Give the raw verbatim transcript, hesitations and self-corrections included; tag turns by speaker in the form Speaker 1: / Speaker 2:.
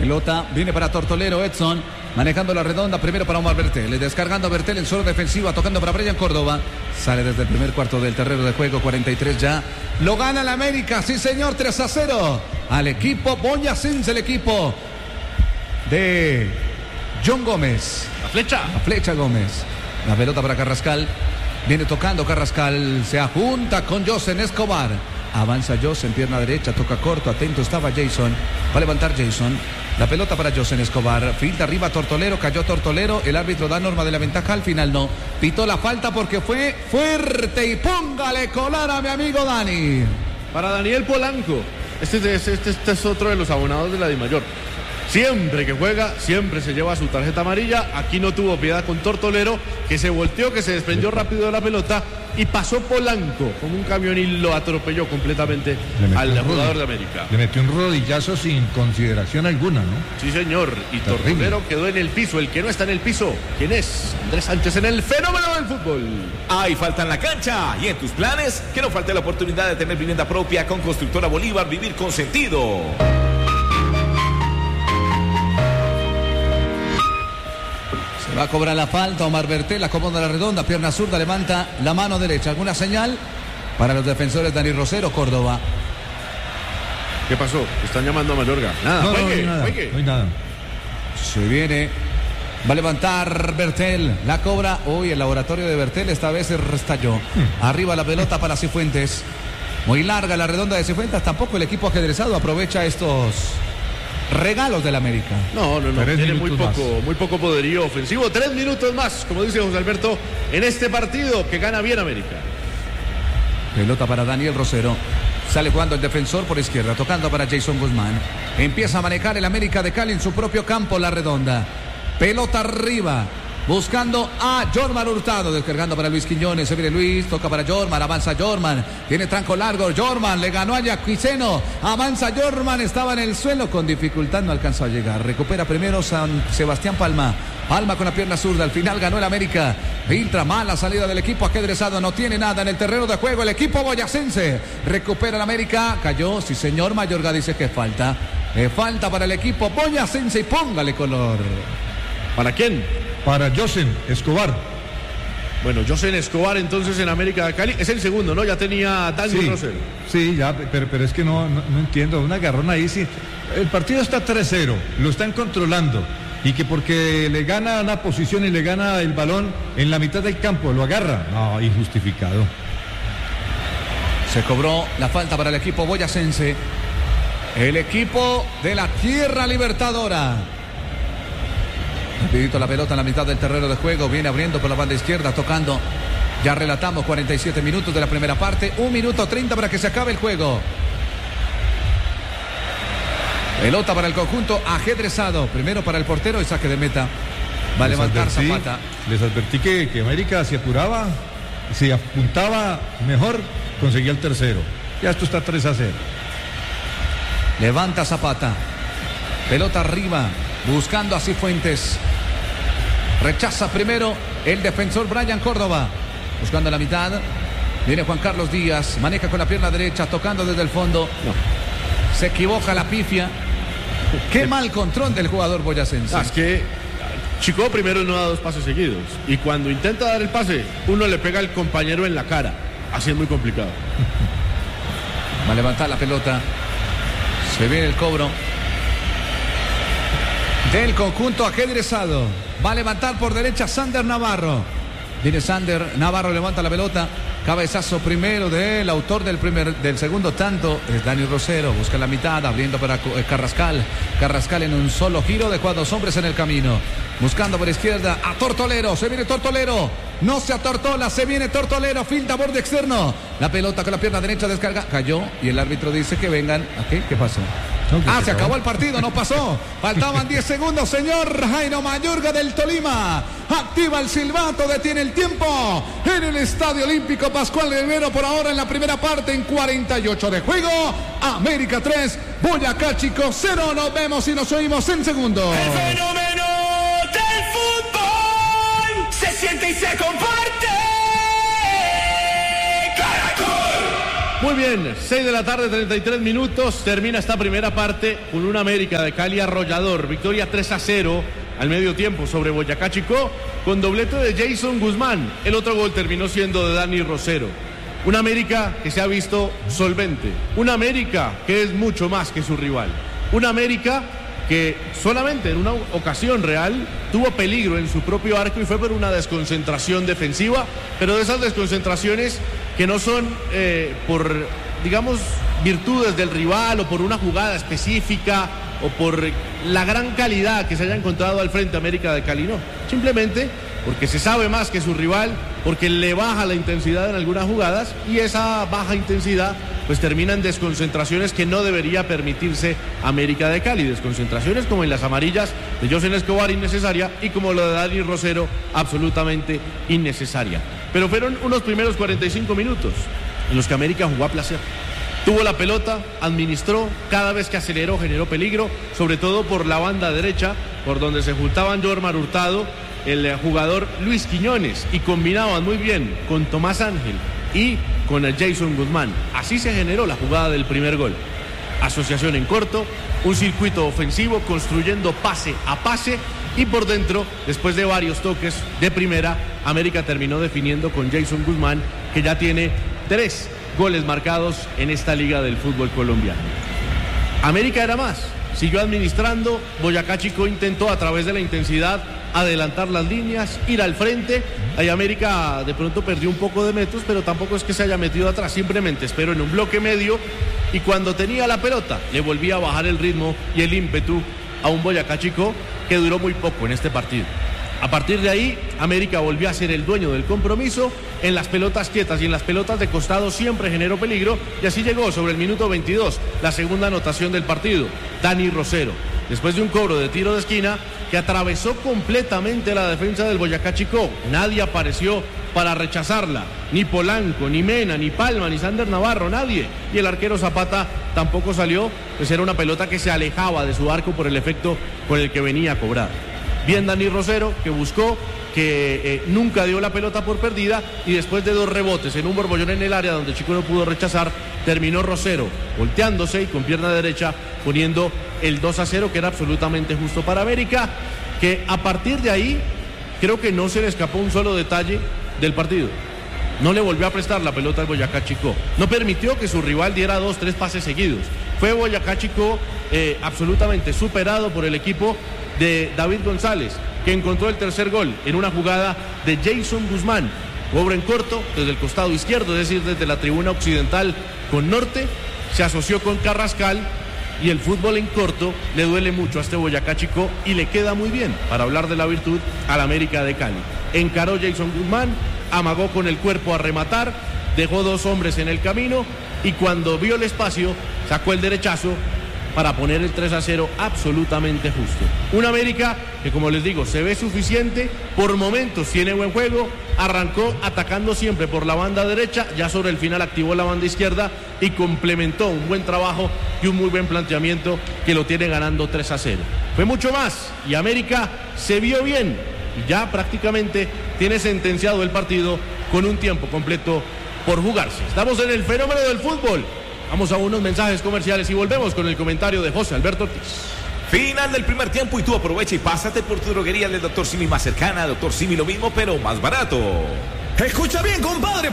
Speaker 1: pelota viene para Tortolero, Edson, manejando la redonda, primero para Omar Bertel, descargando a Bertel en zona defensiva, tocando para Brian Córdoba, sale desde el primer cuarto del terreno de juego, cuarenta y tres ya, lo gana el América, sí señor, tres a cero, al equipo boyacense, el equipo de John Gómez.
Speaker 2: La flecha.
Speaker 1: La flecha Gómez, la pelota para Carrascal, viene tocando Carrascal, se ajunta con Josen Escobar. Avanza Josen, pierna derecha, toca corto, atento estaba Jason, va a levantar Jason, la pelota para Josen Escobar, filtra arriba Tortolero, cayó Tortolero, el árbitro da norma de la ventaja, al final no, pitó la falta porque fue fuerte y póngale colar a mi amigo Dani.
Speaker 2: Para Daniel Polanco, este, este, este, este es otro de los abonados de la Dimayor. Siempre que juega, siempre se lleva su tarjeta amarilla. Aquí no tuvo piedad con Tortolero, que se volteó, que se desprendió rápido de la pelota y pasó Polanco como un camión y lo atropelló completamente al jugador de América.
Speaker 3: Le metió un rodillazo sin consideración alguna, ¿no?
Speaker 2: Sí, señor. Y
Speaker 3: Terrible.
Speaker 2: Tortolero quedó en el piso. El que no está en el piso, ¿quién es? Andrés Sánchez en el fenómeno del fútbol.
Speaker 4: Hay falta en la cancha y en tus planes, que no falte la oportunidad de tener vivienda propia con Constructora Bolívar, vivir con sentido.
Speaker 1: Va a cobrar la falta, Omar Bertel acomoda la redonda, pierna zurda, levanta la mano derecha. ¿Alguna señal para los defensores? Dani Rosero, Córdoba.
Speaker 2: ¿Qué pasó? Están llamando a Mayorga. Nada,
Speaker 3: No, no,
Speaker 2: juegue,
Speaker 3: no, nada,
Speaker 2: juegue.
Speaker 3: no hay nada.
Speaker 1: Se viene, va a levantar Bertel, la cobra. Uy, el laboratorio de Bertel esta vez se restalló. Hmm. Arriba la pelota para Cifuentes. Muy larga la redonda de Cifuentes. Tampoco el equipo ajedrezado aprovecha estos regalos del América.
Speaker 2: No, no, no.
Speaker 3: Tres
Speaker 2: Tiene muy
Speaker 3: minutos
Speaker 2: poco,
Speaker 3: más.
Speaker 2: muy poco poderío ofensivo. Tres minutos más, como dice José Alberto, en este partido que gana bien América.
Speaker 1: Pelota para Daniel Rosero. Sale jugando el defensor por izquierda, tocando para Jason Guzmán. Empieza a manejar el América de Cali en su propio campo, la redonda. Pelota arriba, buscando a Jorman Hurtado, descargando para Luis Quiñones. Se viene Luis, toca para Jorman, avanza Jorman, tiene tranco largo. Jorman le ganó a Yaquiceno, avanza Jorman, estaba en el suelo, con dificultad no alcanzó a llegar. Recupera primero San Sebastián Palma. Palma con la pierna zurda, al final ganó el América. Filtra mal la salida del equipo ajedrezado, no tiene nada en el terreno de juego. El equipo boyacense recupera el América, cayó, sí señor. Mayorga dice que falta, eh, falta para el equipo boyacense y póngale color.
Speaker 2: ¿Para quién?
Speaker 3: Para Josen Escobar.
Speaker 2: Bueno, Josen Escobar entonces en América de Cali. Es el segundo, ¿no? Ya tenía Daniel
Speaker 3: Sí,
Speaker 2: Rosero.
Speaker 3: sí, ya, pero, pero es que no, no, no entiendo. Un agarrón ahí, sí. El partido está tres cero, lo están controlando. Y que porque le gana una posición y le gana el balón en la mitad del campo, lo agarra. No, injustificado.
Speaker 1: Se cobró la falta para el equipo boyacense. El equipo de la Tierra Libertadora. Rapidito la pelota en la mitad del terreno de juego. Viene abriendo por la banda izquierda, tocando. Ya relatamos cuarenta y siete minutos de la primera parte. Un minuto treinta para que se acabe el juego. Pelota para el conjunto ajedrezado. Primero para el portero y saque de meta. Va a
Speaker 3: Les
Speaker 1: levantar
Speaker 3: advertí,
Speaker 1: Zapata.
Speaker 3: Les advertí que, que América se apuraba, se apuntaba mejor, conseguía el tercero. Ya esto está tres a cero.
Speaker 1: Levanta Zapata. Pelota arriba. Buscando a Cifuentes. Rechaza primero el defensor Brian Córdoba. Buscando la mitad. Viene Juan Carlos Díaz. Maneja con la pierna derecha. Tocando desde el fondo. No. Se equivoca la pifia. Qué mal control del jugador boyacense.
Speaker 2: Ah, es que Chico primero no da dos pases seguidos. Y cuando intenta dar el pase, uno le pega al compañero en la cara. Así es muy complicado.
Speaker 1: Va a levantar la pelota. Se viene el cobro del conjunto ajedrezado. Va a levantar por derecha Sander Navarro. Viene Sander Navarro, levanta la pelota. Cabezazo primero del autor del primer, del segundo tanto, es Dani Rosero. Busca la mitad, abriendo para Carrascal. Carrascal en un solo giro, dejó a dos hombres en el camino. Buscando por izquierda a Tortolero. Se viene Tortolero. No se atortola, se viene Tortolero. Filda borde externo. La pelota con la pierna derecha descarga. Cayó y el árbitro dice que vengan. ¿A qué? ¿Qué pasó? Ah, se acabó el partido, no pasó. Faltaban diez segundos, señor Jairo Mayorga del Tolima. Activa el silbato, detiene el tiempo en el Estadio Olímpico Pascual Guerrero. Por ahora en la primera parte, en cuarenta y ocho de juego. América tres, Boyacá Chico cero. Nos vemos y nos oímos en segundo.
Speaker 5: El fenómeno del fútbol se siente y se comparte. Caracol.
Speaker 2: Muy bien, seis de la tarde, treinta y tres minutos. Termina esta primera parte con un América de Cali arrollador. Victoria tres a cero al medio tiempo sobre Boyacá Chicó, con doblete de Jason Guzmán. El otro gol terminó siendo de Dani Rosero. Un América que se ha visto solvente. Un América que es mucho más que su rival. Un América que solamente en una ocasión real tuvo peligro en su propio arco y fue por una desconcentración defensiva, pero de esas desconcentraciones que no son eh, por, digamos, virtudes del rival o por una jugada específica o por la gran calidad que se haya encontrado al frente América de Cali, no, simplemente porque se sabe más que su rival, porque le baja la intensidad en algunas jugadas y esa baja intensidad pues termina en desconcentraciones que no debería permitirse América de Cali, desconcentraciones como en las amarillas de José Escobar innecesaria y como lo de Dani Rosero absolutamente innecesaria. Pero fueron unos primeros cuarenta y cinco minutos en los que América jugó a placer. Tuvo la pelota, administró, cada vez que aceleró generó peligro, sobre todo por la banda derecha, por donde se juntaban Jormar Hurtado, el jugador Luis Quiñones, y combinaban muy bien con Tomás Ángel y con el Jason Guzmán. Así se generó la jugada del primer gol. Asociación en corto, un circuito ofensivo construyendo pase a pase y por dentro, después de varios toques de primera, América terminó definiendo con Jason Guzmán, que ya tiene tres goles marcados en esta liga del fútbol colombiano. América era más, siguió administrando. Boyacá Chicó intentó a través de la intensidad adelantar las líneas, ir al frente. Ahí América de pronto perdió un poco de metros, pero tampoco es que se haya metido atrás, simplemente esperó en un bloque medio y cuando tenía la pelota le volvía a bajar el ritmo y el ímpetu a un Boyacá Chicó que duró muy poco en este partido. A partir de ahí, América volvió a ser el dueño del compromiso. En las pelotas quietas y en las pelotas de costado siempre generó peligro y así llegó sobre el minuto veintidós la segunda anotación del partido, Dani Rosero, después de un cobro de tiro de esquina que atravesó completamente la defensa del Boyacá Chicó. Nadie apareció para rechazarla, ni Polanco, ni Mena, ni Palma, ni Sander Navarro, nadie. Y el arquero Zapata tampoco salió, pues era una pelota que se alejaba de su arco por el efecto con el que venía a cobrar. Bien Dani Rosero, que buscó, que eh, nunca dio la pelota por perdida y después de dos rebotes en un borbollón en el área donde Chico no pudo rechazar, terminó Rosero volteándose y con pierna derecha poniendo el dos a cero, que era absolutamente justo para América, que a partir de ahí creo que no se le escapó un solo detalle del partido. No le volvió a prestar la pelota al Boyacá Chicó, no permitió que su rival diera dos, tres pases seguidos. Fue Boyacá Chicó eh, absolutamente superado por el equipo de David González, que encontró el tercer gol en una jugada de Jason Guzmán. Cobra en corto desde el costado izquierdo, es decir, desde la tribuna occidental con norte, se asoció con Carrascal y el fútbol en corto le duele mucho a este Boyacá Chicó y le queda muy bien para hablar de la virtud al América de Cali. Encaró Jason Guzmán, amagó con el cuerpo a rematar, dejó dos hombres en el camino y cuando vio el espacio sacó el derechazo para poner el tres a cero absolutamente justo. Un América que, como les digo, se ve suficiente, por momentos tiene buen juego, arrancó atacando siempre por la banda derecha, ya sobre el final activó la banda izquierda y complementó un buen trabajo y un muy buen planteamiento que lo tiene ganando tres a cero. Fue mucho más y América se vio bien y ya prácticamente tiene sentenciado el partido con un tiempo completo por jugarse. Estamos en el fenómeno del fútbol. Vamos a unos mensajes comerciales y volvemos con el comentario de José Alberto Ortiz.
Speaker 4: Final del primer tiempo y tú aprovecha y pásate por tu droguería del doctor Simi más cercana. doctor Simi lo mismo, pero más barato.
Speaker 5: Escucha bien, compadre.